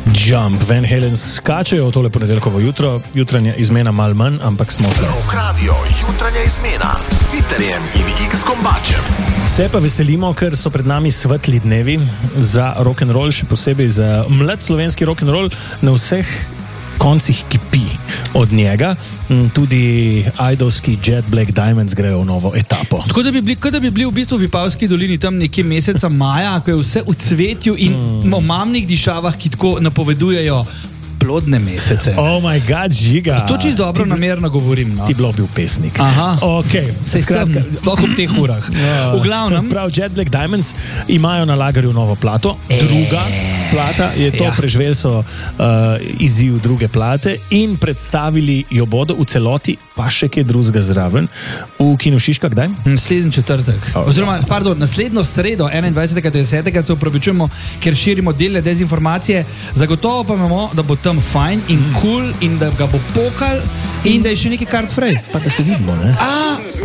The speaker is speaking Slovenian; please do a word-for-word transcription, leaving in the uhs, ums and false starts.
Jump, Van Halen skačejo v tole ponedeljkovo jutro, jutranja izmena mal manj, ampak smo tukaj. Rock Radio, jutranja izmena s Sitterjem in X-Kombačem. Se pa veselimo, ker so pred nami svetli dnevi za rock'n'roll, še posebej za mlad slovenski rock'n'roll na vseh koncih kipi od njega. Tudi idolski Jet Black Diamonds grejo v novo etapo. Tako da bi bili, kot da bi bili v bistvu v Vipavski dolini tam nekje meseca maja, ko je vse v cvetju in mm. omamnih dišavah, ki tako napovedujejo plodne mesece. Oh my god, žiga. To čisto dobro ti, namerno govorim. No? Ti bilo bil pesnik. Aha. Ok. Skratka, sploh ob teh urah. Ja, v glavnem. Prav, Jet Black Diamonds imajo na lagerju novo plato. E, Druga plata je to, ja. Preživeli so uh, izziv druge plate in predstavili jo bodo v celoti, pa še kaj drugega zraven, v Kinu Šiška, kdaj? Naslednji četrtek. Oh, Oziroma, pardon, naslednjo sredo, enaindvajsetega desetega se upravičujemo, ker širimo delne dezinformacije. Zagotovo pa imamo, da bo tam fajn in cool in da ga bo pokal in da je še nekaj kart fraj. Pa da se vidimo, ne? A,